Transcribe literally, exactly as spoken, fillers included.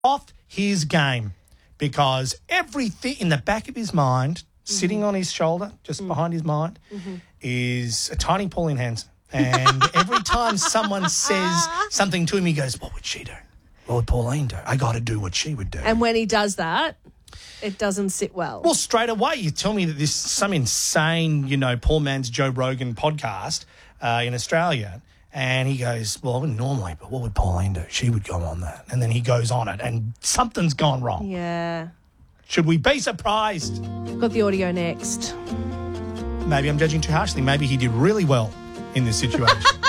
off his game because everything in the back of his mind, mm-hmm. sitting on his shoulder, just mm-hmm. behind his mind, mm-hmm. is a tiny Pauline Hanson. And every time someone says something to him, he goes, what would she do? What would Pauline do? I got to do what she would do. And when he does that, it doesn't sit well. Well, straight away, you tell me that this some insane, you know, poor man's Joe Rogan podcast uh, in Australia, and he goes, well, I wouldn't normally, but what would Pauline do? She would go on that. And then he goes on it, and something's gone wrong. Yeah. Should we be surprised? Got the audio next. Maybe I'm judging too harshly. Maybe he did really well in this situation.